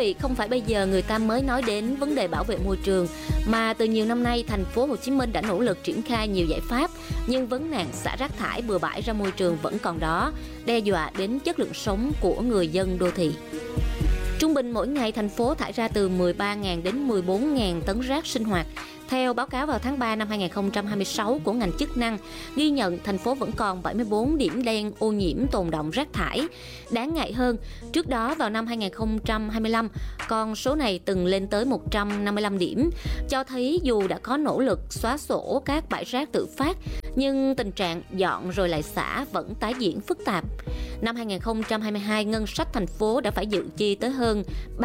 vị, không phải bây giờ người ta mới nói đến vấn đề bảo vệ môi trường, mà từ nhiều năm nay thành phố Hồ Chí Minh đã nỗ lực triển khai nhiều giải pháp, nhưng vấn nạn xả rác thải bừa bãi ra môi trường vẫn còn đó, đe dọa đến chất lượng sống của người dân đô thị. Trung bình mỗi ngày thành phố thải ra từ 13.000 đến 14.000 tấn rác sinh hoạt. Theo báo cáo vào tháng 3 năm 2026 của ngành chức năng, ghi nhận thành phố vẫn còn 74 điểm đen ô nhiễm tồn đọng rác thải. Đáng ngại hơn, trước đó vào năm 2025, con số này từng lên tới 155 điểm, cho thấy dù đã có nỗ lực xóa sổ các bãi rác tự phát, nhưng tình trạng dọn rồi lại xả vẫn tái diễn phức tạp. Năm 2022, ngân sách thành phố đã phải dự chi tới hơn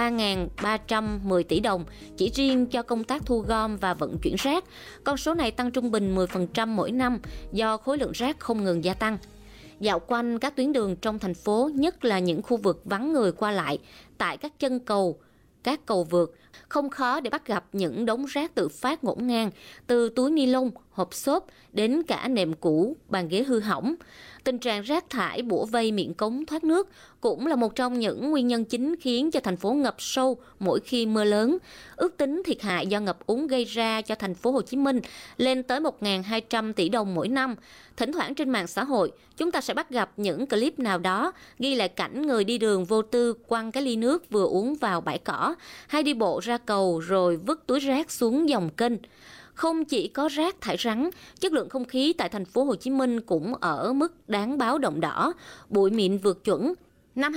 3.310 tỷ đồng chỉ riêng cho công tác thu gom và vận chuyển rác. Con số này tăng trung bình 10% mỗi năm do khối lượng rác không ngừng gia tăng. Dạo quanh các tuyến đường trong thành phố, nhất là những khu vực vắng người qua lại, tại các chân cầu, các cầu vượt, không khó để bắt gặp những đống rác tự phát ngổn ngang, từ túi ni lông, hộp xốp đến cả nệm cũ, bàn ghế hư hỏng. Tình trạng rác thải bủa vây miệng cống thoát nước cũng là một trong những nguyên nhân chính khiến cho thành phố ngập sâu mỗi khi mưa lớn. Ước tính thiệt hại do ngập úng gây ra cho thành phố Hồ Chí Minh lên tới 1.200 tỷ đồng mỗi năm. Thỉnh thoảng trên mạng xã hội, chúng ta sẽ bắt gặp những clip nào đó ghi lại cảnh người đi đường vô tư quăng cái ly nước vừa uống vào bãi cỏ, hay đi bộ ra cầu rồi vứt túi rác xuống dòng kênh. Không chỉ có rác thải rắn, chất lượng không khí tại thành phố Hồ Chí Minh cũng ở mức đáng báo động đỏ, bụi mịn vượt chuẩn. Năm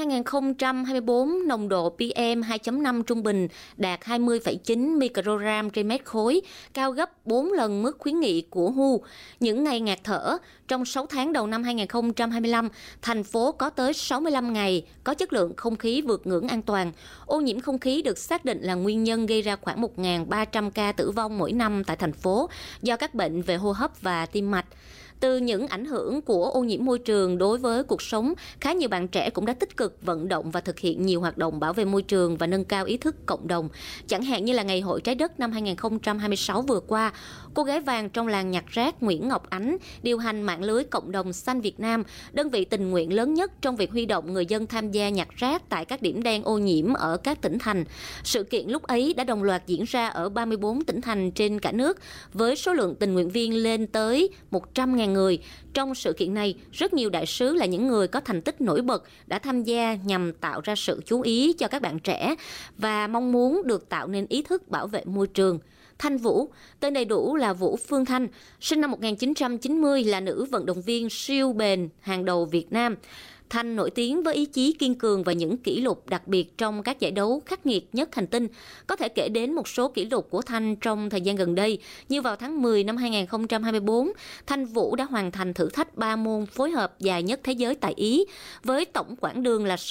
2024, nồng độ PM 2.5 trung bình đạt 20,9 microgram trên mét khối, cao gấp 4 lần mức khuyến nghị của WHO. Những ngày ngạt thở, trong 6 tháng đầu năm 2025, thành phố có tới 65 ngày có chất lượng không khí vượt ngưỡng an toàn. Ô nhiễm không khí được xác định là nguyên nhân gây ra khoảng 1.300 ca tử vong mỗi năm tại thành phố do các bệnh về hô hấp và tim mạch. Từ những ảnh hưởng của ô nhiễm môi trường đối với cuộc sống, khá nhiều bạn trẻ cũng đã tích cực vận động và thực hiện nhiều hoạt động bảo vệ môi trường và nâng cao ý thức cộng đồng. Chẳng hạn như là Ngày hội Trái đất năm 2026 vừa qua, cô gái vàng trong làng nhặt rác Nguyễn Ngọc Ánh điều hành mạng lưới cộng đồng xanh Việt Nam, đơn vị tình nguyện lớn nhất trong việc huy động người dân tham gia nhặt rác tại các điểm đen ô nhiễm ở các tỉnh thành. Sự kiện lúc ấy đã đồng loạt diễn ra ở 34 tỉnh thành trên cả nước, với số lượng tình nguyện viên lên tới 100.000 người. Trong sự kiện này, rất nhiều đại sứ là những người có thành tích nổi bật đã tham gia nhằm tạo ra sự chú ý cho các bạn trẻ và mong muốn được tạo nên ý thức bảo vệ môi trường. Thanh Vũ, tên đầy đủ là Vũ Phương Thanh, sinh năm 1990, là nữ vận động viên siêu bền hàng đầu Việt Nam. Thanh nổi tiếng với ý chí kiên cường và những kỷ lục đặc biệt trong các giải đấu khắc nghiệt nhất hành tinh. Có thể kể đến một số kỷ lục của Thanh trong thời gian gần đây, như vào tháng 10 năm 2024, Thanh Vũ đã hoàn thành thử thách 3 môn phối hợp dài nhất thế giới tại Ý, với tổng quãng đường là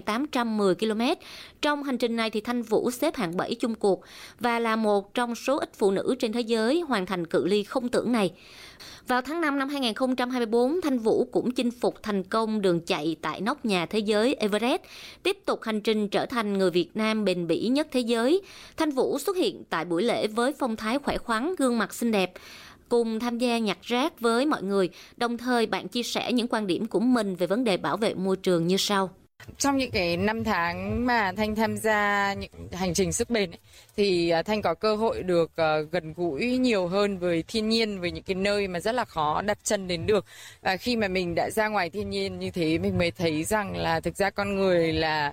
6.810 km. Trong hành trình này thì Thanh Vũ xếp hạng 7 chung cuộc và là một trong số ít phụ nữ trên thế giới hoàn thành cự ly không tưởng này. Vào tháng 5 năm 2024, Thanh Vũ cũng chinh phục thành công đường chạy tại nóc nhà thế giới Everest, tiếp tục hành trình trở thành người Việt Nam bền bỉ nhất thế giới. Thanh Vũ xuất hiện tại buổi lễ với phong thái khỏe khoắn, gương mặt xinh đẹp, cùng tham gia nhặt rác với mọi người, đồng thời bạn chia sẻ những quan điểm của mình về vấn đề bảo vệ môi trường như sau. Trong những cái năm tháng mà Thanh tham gia những hành trình sức bền ấy, thì Thanh có cơ hội được gần gũi nhiều hơn với thiên nhiên, với những cái nơi mà rất là khó đặt chân đến được. Và khi mà mình đã ra ngoài thiên nhiên như thế, mình mới thấy rằng là thực ra con người là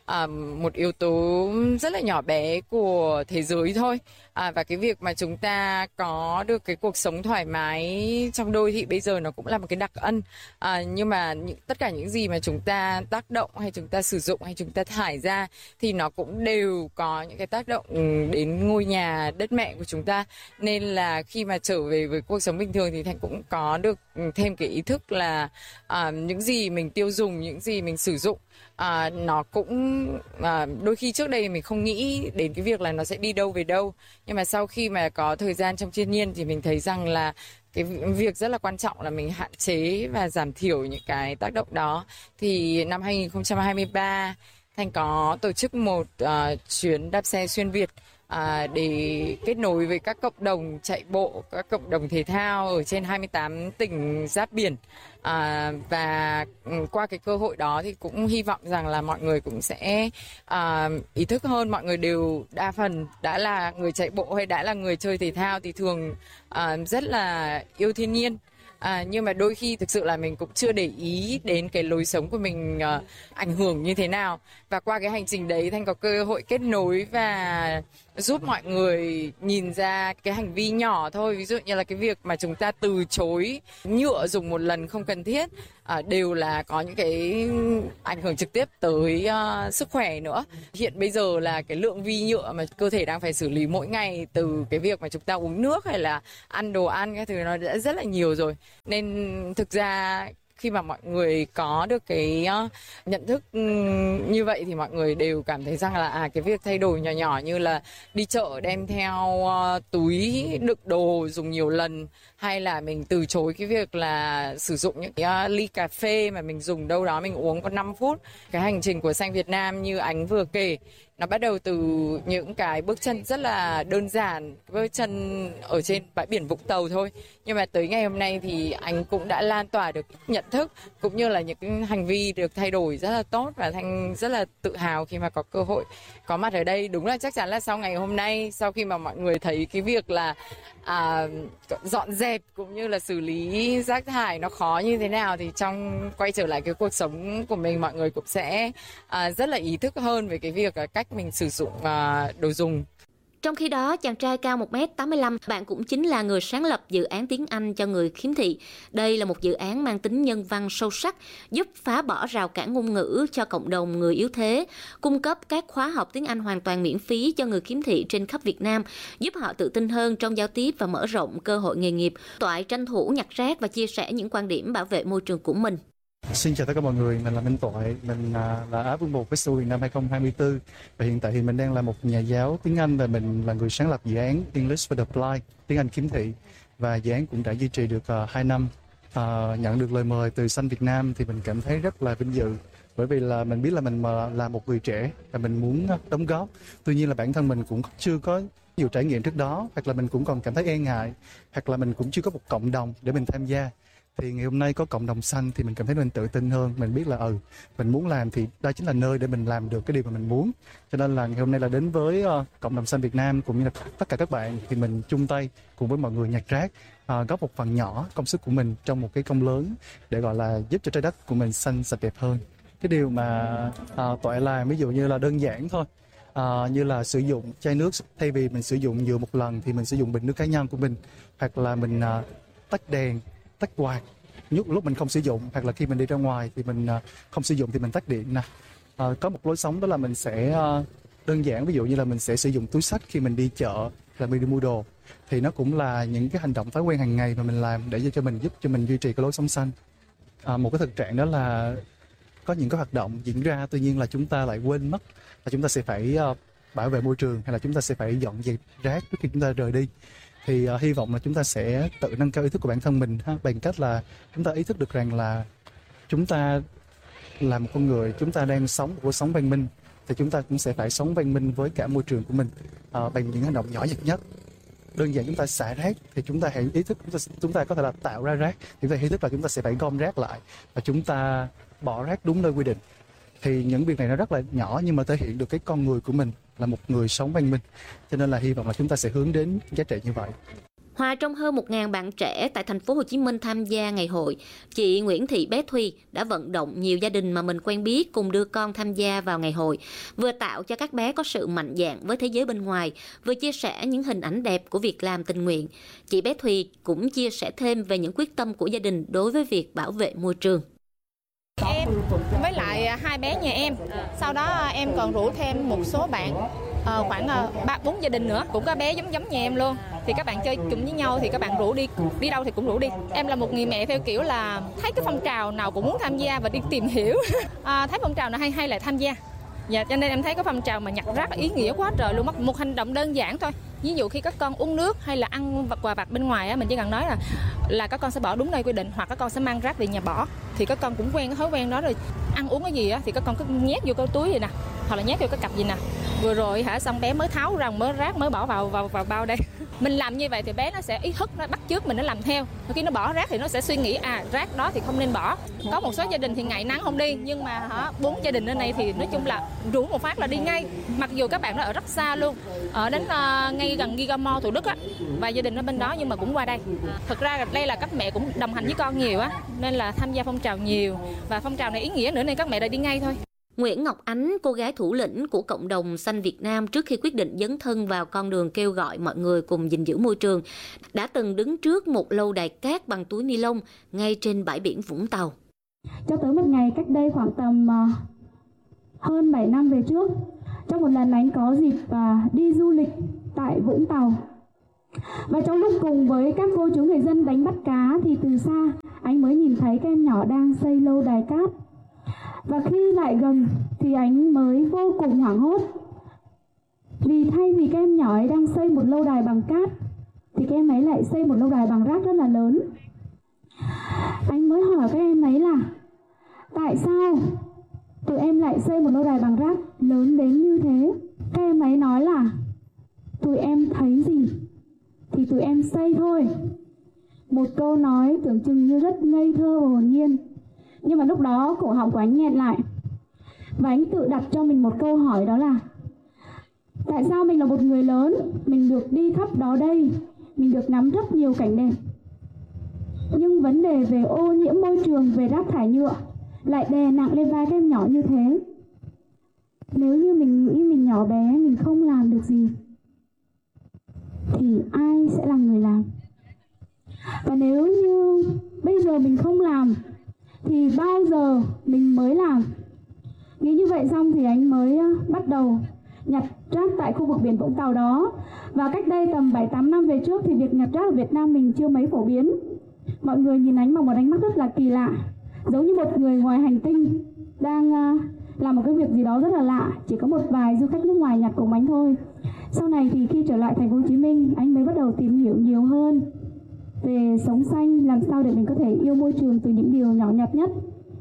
một yếu tố rất là nhỏ bé của thế giới thôi. Và cái việc mà chúng ta có được cái cuộc sống thoải mái trong đô thị bây giờ nó cũng là một cái đặc ân. Nhưng mà tất cả những gì mà chúng ta tác động hay chúng ta sử dụng hay chúng ta thải ra thì nó cũng đều có những cái tác động đến ngôi nhà đất mẹ của chúng ta. Nên là khi mà trở về với cuộc sống bình thường thì Thanh cũng có được thêm cái ý thức là những gì mình tiêu dùng, những gì mình sử dụng, nó cũng đôi khi trước đây mình không nghĩ đến cái việc là nó sẽ đi đâu về đâu, nhưng mà sau khi mà có thời gian trong thiên nhiên thì mình thấy rằng là cái việc rất là quan trọng là mình hạn chế và giảm thiểu những cái tác động đó. Thì năm 2023 Thanh có tổ chức một chuyến đạp xe xuyên Việt để kết nối với các cộng đồng chạy bộ, các cộng đồng thể thao ở trên 28 tỉnh giáp biển Và qua cái cơ hội đó thì cũng hy vọng rằng là mọi người cũng sẽ ý thức hơn. Mọi người đều đa phần đã là người chạy bộ hay đã là người chơi thể thao thì thường rất là yêu thiên nhiên. Nhưng mà đôi khi thực sự là mình cũng chưa để ý đến cái lối sống của mình ảnh hưởng như thế nào. Và qua cái hành trình đấy Thanh có cơ hội kết nối và giúp mọi người nhìn ra cái hành vi nhỏ thôi. Ví dụ như là cái việc mà chúng ta từ chối nhựa dùng một lần không cần thiết đều là có những cái ảnh hưởng trực tiếp tới sức khỏe nữa. Hiện bây giờ là cái lượng vi nhựa mà cơ thể đang phải xử lý mỗi ngày từ cái việc mà chúng ta uống nước hay là ăn đồ ăn cái thứ nó đã rất là nhiều rồi. Nên thực ra khi mà mọi người có được cái nhận thức như vậy thì mọi người đều cảm thấy rằng là cái việc thay đổi nhỏ nhỏ như là đi chợ đem theo túi đựng đồ dùng nhiều lần, hay là mình từ chối cái việc là sử dụng những cái ly cà phê mà mình dùng đâu đó mình uống có 5 phút. Cái hành trình của Xanh Việt Nam như Ánh vừa kể, nó bắt đầu từ những cái bước chân rất là đơn giản, bước chân ở trên bãi biển Vũng Tàu thôi. Nhưng mà tới ngày hôm nay thì anh cũng đã lan tỏa được nhận thức cũng như là những cái hành vi được thay đổi rất là tốt, và Thanh rất là tự hào khi mà có cơ hội có mặt ở đây. Đúng là chắc chắn là sau ngày hôm nay, sau khi mà mọi người thấy cái việc là dọn dẹp cũng như là xử lý rác thải nó khó như thế nào, thì trong quay trở lại cái cuộc sống của mình, mọi người cũng sẽ rất là ý thức hơn về cái việc cách mình sử dụng đồ dùng. Trong khi đó, chàng trai cao 1m85, bạn cũng chính là người sáng lập dự án tiếng Anh cho người khiếm thị. Đây là một dự án mang tính nhân văn sâu sắc, giúp phá bỏ rào cản ngôn ngữ cho cộng đồng người yếu thế, cung cấp các khóa học tiếng Anh hoàn toàn miễn phí cho người khiếm thị trên khắp Việt Nam, giúp họ tự tin hơn trong giao tiếp và mở rộng cơ hội nghề nghiệp, toại tranh thủ nhặt rác và chia sẻ những quan điểm bảo vệ môi trường của mình. Xin chào tất cả mọi người, mình là Minh Toại, mình là Á quân 1 Festival Việt Nam 2024 và hiện tại thì mình đang là một nhà giáo tiếng Anh và mình là người sáng lập dự án English for the Blind, tiếng Anh khiếm thị, và dự án cũng đã duy trì được 2 năm. Nhận được lời mời từ Xanh Việt Nam thì mình cảm thấy rất là vinh dự, bởi vì là mình biết là mình là một người trẻ và mình muốn đóng góp. Tuy nhiên là bản thân mình cũng chưa có nhiều trải nghiệm trước đó, hoặc là mình cũng còn cảm thấy e ngại, hoặc là mình cũng chưa có một cộng đồng để mình tham gia. Thì ngày hôm nay có cộng đồng xanh thì mình cảm thấy mình tự tin hơn, mình biết là mình muốn làm thì đây chính là nơi để mình làm được cái điều mà mình muốn. Cho nên là ngày hôm nay là đến với cộng đồng xanh Việt Nam cũng như là tất cả các bạn thì mình chung tay cùng với mọi người nhặt rác, góp một phần nhỏ công sức của mình trong một cái công lớn để gọi là giúp cho trái đất của mình xanh sạch đẹp hơn. Cái điều mà Toại làm ví dụ như là đơn giản thôi, như là sử dụng chai nước, thay vì mình sử dụng nhựa một lần thì mình sử dụng bình nước cá nhân của mình, hoặc là mình tắt đèn, tắt quạt lúc mình không sử dụng, hoặc là khi mình đi ra ngoài thì mình không sử dụng thì mình tắt điện nè. Có một lối sống đó là mình sẽ đơn giản, ví dụ như là mình sẽ sử dụng túi xách khi mình đi chợ, là mình đi mua đồ, thì nó cũng là những cái hành động thói quen hàng ngày mà mình làm để giúp cho mình duy trì cái lối sống xanh. Một cái thực trạng đó là có những cái hoạt động diễn ra, tuy nhiên là chúng ta lại quên mất là chúng ta sẽ phải bảo vệ môi trường, hay là chúng ta sẽ phải dọn dẹp rác trước khi chúng ta rời đi. Thì hy vọng là chúng ta sẽ tự nâng cao ý thức của bản thân mình bằng cách là chúng ta ý thức được rằng là chúng ta là một con người, chúng ta đang sống một cuộc sống văn minh, thì chúng ta cũng sẽ phải sống văn minh với cả môi trường của mình bằng những hành động nhỏ nhặt nhất. Đơn giản chúng ta xả rác thì chúng ta hãy ý thức, chúng ta có thể là tạo ra rác, chúng ta ý thức là chúng ta sẽ phải gom rác lại và chúng ta bỏ rác đúng nơi quy định. Thì những việc này nó rất là nhỏ nhưng mà thể hiện được cái con người của mình là một người sống văn minh. Cho nên là hy vọng là chúng ta sẽ hướng đến giá trị như vậy. Hòa trong hơn 1.000 bạn trẻ tại thành phố Hồ Chí Minh tham gia ngày hội, chị Nguyễn Thị Bé Thuy đã vận động nhiều gia đình mà mình quen biết cùng đưa con tham gia vào ngày hội, vừa tạo cho các bé có sự mạnh dạn với thế giới bên ngoài, vừa chia sẻ những hình ảnh đẹp của việc làm tình nguyện. Chị Bé Thuy cũng chia sẻ thêm về những quyết tâm của gia đình đối với việc bảo vệ môi trường. Em với lại 2 bé nhà em, sau đó em còn rủ thêm một số bạn khoảng 3-4 gia đình nữa cũng có bé giống nhà em luôn, thì các bạn chơi chung với nhau thì các bạn rủ đi đâu thì cũng rủ đi. Em là một người mẹ theo kiểu là thấy cái phong trào nào cũng muốn tham gia và đi tìm hiểu, thấy phong trào nào hay lại tham gia. Dạ, cho nên em thấy cái phong trào mà nhặt rác ý nghĩa quá trời luôn. Một hành động đơn giản thôi, ví dụ khi các con uống nước hay là ăn quà vặt bên ngoài á, mình chỉ cần nói là các con sẽ bỏ đúng nơi quy định, hoặc các con sẽ mang rác về nhà bỏ, thì các con cũng quen cái thói quen đó rồi. Ăn uống cái gì á thì các con cứ nhét vô cái túi vậy nè, hoặc là nhét vô cái cặp gì nè. Vừa rồi xong bé mới tháo ra mới rác mới bỏ vào bao đây. Mình làm như vậy thì bé nó sẽ ý thức, nó bắt chước mình, nó làm theo. Khi nó bỏ rác thì nó sẽ suy nghĩ rác đó thì không nên bỏ. Có một số gia đình thì ngày nắng không đi, nhưng mà 4 gia đình ở đây thì nói chung là rủ một phát là đi ngay. Mặc dù các bạn nó ở rất xa luôn, ở đến ngay gần Gigamall Thủ Đức á, và gia đình ở bên đó nhưng mà cũng qua đây. Thực ra đây là các mẹ cũng đồng hành với con nhiều á, nên là tham gia phong trào nhiều, và phong trào này ý nghĩa nữa nên các mẹ đã đi ngay thôi. Nguyễn Ngọc Ánh, cô gái thủ lĩnh của cộng đồng xanh Việt Nam trước khi quyết định dấn thân vào con đường kêu gọi mọi người cùng gìn giữ môi trường, đã từng đứng trước một lâu đài cát bằng túi ni lông ngay trên bãi biển Vũng Tàu. Cho tới một ngày cách đây khoảng tầm hơn 7 năm về trước, trong một lần anh có dịp đi du lịch tại Vũng Tàu. Và trong lúc cùng với các cô chú người dân đánh bắt cá thì từ xa anh mới nhìn thấy các em nhỏ đang xây lâu đài cát. Và khi lại gần thì anh mới vô cùng hoảng hốt. Vì thay vì các em nhỏ ấy đang xây một lâu đài bằng cát thì các em ấy lại xây một lâu đài bằng rác rất là lớn. Anh mới hỏi các em ấy là tại sao tụi em lại xây một lâu đài bằng rác lớn đến như thế? Các em ấy nói là tụi em thấy gì thì tụi em xây thôi. Một câu nói tưởng chừng như rất ngây thơ và hồn nhiên, nhưng mà lúc đó cổ họng của anh nghẹn lại. Và anh tự đặt cho mình một câu hỏi, đó là tại sao mình là một người lớn, mình được đi khắp đó đây, mình được ngắm rất nhiều cảnh đẹp, nhưng vấn đề về ô nhiễm môi trường, về rác thải nhựa lại đè nặng lên vai các em nhỏ như thế. Nếu như mình nghĩ mình nhỏ bé, mình không làm được gì, thì ai sẽ là người làm? Và nếu như bây giờ mình không làm thì bao giờ mình mới làm? Nghĩ như vậy xong thì anh mới bắt đầu nhặt rác tại khu vực biển Vũng Tàu đó. Và cách đây tầm 7-8 năm về trước thì việc nhặt rác ở Việt Nam mình chưa mấy phổ biến. Mọi người nhìn anh bằng một ánh mắt rất là kỳ lạ, giống như một người ngoài hành tinh đang làm một cái việc gì đó rất là lạ. Chỉ có một vài du khách nước ngoài nhặt cùng anh thôi. Sau này thì khi trở lại thành phố Hồ Chí Minh, anh mới bắt đầu tìm hiểu nhiều hơn về sống xanh, làm sao để mình có thể yêu môi trường từ những điều nhỏ nhặt nhất.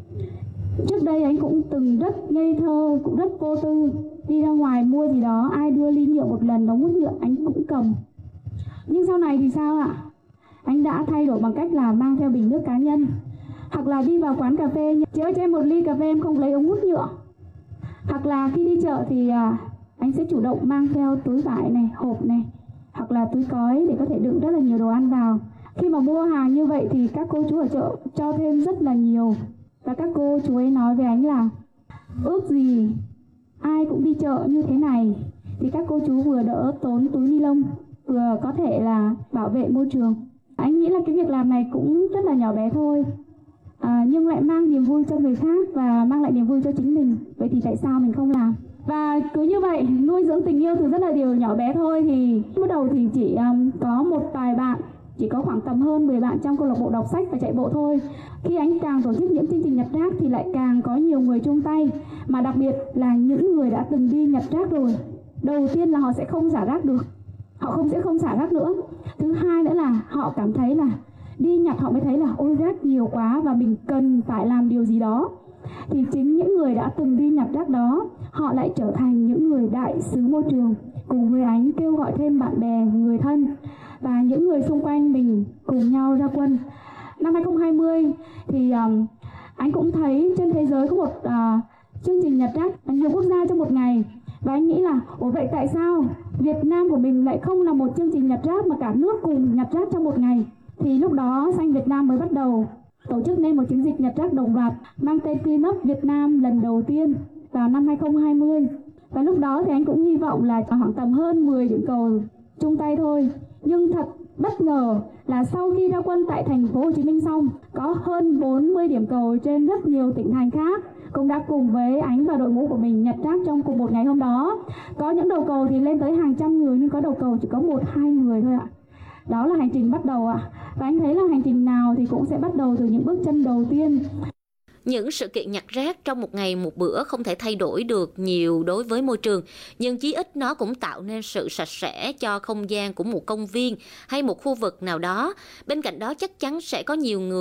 Trước đây anh cũng từng rất ngây thơ, cũng rất vô tư, đi ra ngoài mua gì đó, ai đưa ly nhựa một lần, ống hút nhựa anh cũng cầm. Nhưng sau này thì sao ạ? Anh đã thay đổi bằng cách là mang theo bình nước cá nhân, hoặc là đi vào quán cà phê, chữa cho em một ly cà phê em không lấy ống hút nhựa. Hoặc là khi đi chợ thì anh sẽ chủ động mang theo túi vải này, hộp này, hoặc là túi cói để có thể đựng rất là nhiều đồ ăn vào. Khi mà mua hàng như vậy thì các cô chú ở chợ cho thêm rất là nhiều. Và các cô chú ấy nói với anh là ước gì ai cũng đi chợ như thế này thì các cô chú vừa đỡ tốn túi ni lông, vừa có thể là bảo vệ môi trường. Anh nghĩ là cái việc làm này cũng rất là nhỏ bé thôi, nhưng lại mang niềm vui cho người khác và mang lại niềm vui cho chính mình. Vậy thì tại sao mình không làm? Và cứ như vậy nuôi dưỡng tình yêu từ rất là điều nhỏ bé thôi. Thì bắt đầu thì chỉ có một vài bạn, chỉ có khoảng tầm hơn 10 bạn trong câu lạc bộ đọc sách và chạy bộ thôi. Khi anh càng tổ chức những chương trình nhặt rác thì lại càng có nhiều người chung tay, mà đặc biệt là những người đã từng đi nhặt rác rồi. Đầu tiên là họ sẽ không xả rác được, họ sẽ không xả rác nữa. Thứ hai nữa là họ cảm thấy là đi nhặt họ mới thấy là ôi rác nhiều quá và mình cần phải làm điều gì đó. Thì chính những người đã từng đi nhặt rác đó, họ lại trở thành những người đại sứ môi trường, cùng với anh kêu gọi thêm bạn bè, người thân và những người xung quanh mình cùng nhau ra quân. Năm 2020 thì anh cũng thấy trên thế giới có một chương trình nhặt rác ở nhiều quốc gia trong một ngày. Và anh nghĩ là vậy tại sao Việt Nam của mình lại không là một chương trình nhặt rác mà cả nước cùng nhặt rác trong một ngày? Thì lúc đó Xanh Việt Nam mới bắt đầu tổ chức nên một chiến dịch nhặt rác đồng loạt mang tên Clean Up Việt Nam lần đầu tiên vào năm 2020. Và lúc đó thì anh cũng hy vọng là khoảng tầm hơn 10 điểm cầu chung tay thôi. Nhưng thật bất ngờ là sau khi ra quân tại thành phố Hồ Chí Minh xong, có hơn 40 điểm cầu trên rất nhiều tỉnh thành khác cũng đã cùng với anh và đội ngũ của mình nhặt rác trong cùng một ngày hôm đó. Có những đầu cầu thì lên tới hàng trăm người, nhưng có đầu cầu chỉ có 1-2 người thôi ạ. Đó là hành trình bắt đầu ạ. Và anh thấy là hành trình nào thì cũng sẽ bắt đầu từ những bước chân đầu tiên. Những sự kiện nhặt rác trong một ngày một bữa không thể thay đổi được nhiều đối với môi trường, nhưng chí ít nó cũng tạo nên sự sạch sẽ cho không gian của một công viên hay một khu vực nào đó. Bên cạnh đó chắc chắn sẽ có nhiều người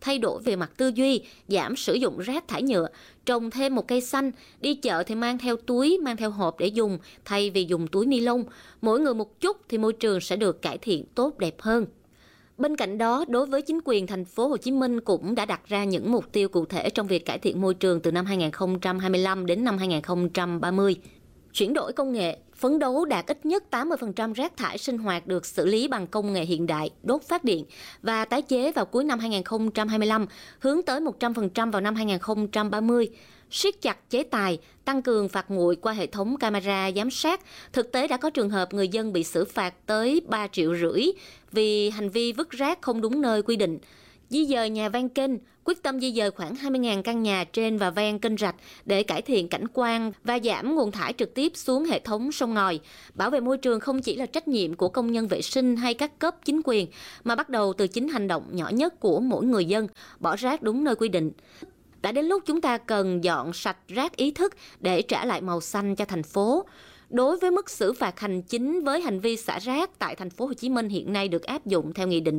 thay đổi về mặt tư duy, giảm sử dụng rác thải nhựa, trồng thêm một cây xanh, đi chợ thì mang theo túi, mang theo hộp để dùng thay vì dùng túi ni lông. Mỗi người một chút thì môi trường sẽ được cải thiện tốt đẹp hơn. Bên cạnh đó, đối với chính quyền thành phố Hồ Chí Minh cũng đã đặt ra những mục tiêu cụ thể trong việc cải thiện môi trường từ năm 2025 đến năm 2030. Chuyển đổi công nghệ, phấn đấu đạt ít nhất 80% rác thải sinh hoạt được xử lý bằng công nghệ hiện đại, đốt phát điện và tái chế vào cuối năm 2025, hướng tới 100% vào năm 2030. Siết chặt chế tài, tăng cường phạt nguội qua hệ thống camera giám sát. Thực tế đã có trường hợp người dân bị xử phạt tới 3,5 triệu vì hành vi vứt rác không đúng nơi quy định. Di dời nhà ven kênh, quyết tâm di dời khoảng 20.000 căn nhà trên và ven kênh rạch để cải thiện cảnh quan và giảm nguồn thải trực tiếp xuống hệ thống sông ngòi. Bảo vệ môi trường không chỉ là trách nhiệm của công nhân vệ sinh hay các cấp chính quyền, mà bắt đầu từ chính hành động nhỏ nhất của mỗi người dân, bỏ rác đúng nơi quy định. Đã đến lúc chúng ta cần dọn sạch rác ý thức để trả lại màu xanh cho thành phố. Đối với mức xử phạt hành chính với hành vi xả rác tại thành phố Hồ Chí Minh hiện nay được áp dụng theo Nghị định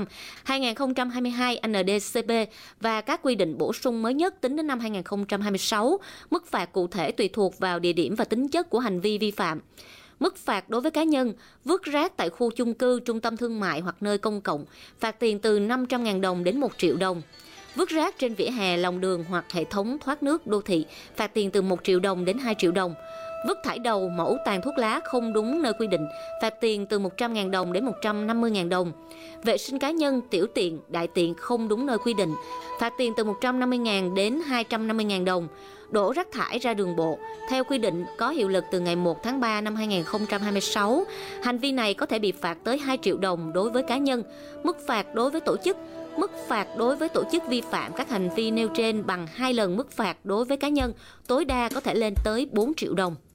45/2022 NĐ-CP và các quy định bổ sung mới nhất tính đến năm 2026, mức phạt cụ thể tùy thuộc vào địa điểm và tính chất của hành vi vi phạm. Mức phạt đối với cá nhân vứt rác tại khu chung cư, trung tâm thương mại hoặc nơi công cộng, phạt tiền từ 500.000 đồng đến 1 triệu đồng. Vứt rác trên vỉa hè, lòng đường hoặc hệ thống thoát nước đô thị, phạt tiền từ 1 triệu đồng đến 2 triệu đồng. Vứt thải đầu, mẫu tàn thuốc lá không đúng nơi quy định, phạt tiền từ 100.000 đồng đến 150.000 đồng. Vệ sinh cá nhân, tiểu tiện, đại tiện không đúng nơi quy định, phạt tiền từ 150.000 đến 250.000 đồng. Đổ rác thải ra đường bộ, theo quy định có hiệu lực từ ngày 1 tháng 3 năm 2026. Hành vi này có thể bị phạt tới 2 triệu đồng đối với cá nhân. Mức phạt đối với tổ chức, mức phạt đối với tổ chức vi phạm các hành vi nêu trên bằng 2 lần mức phạt đối với cá nhân, tối đa có thể lên tới 4 triệu đồng.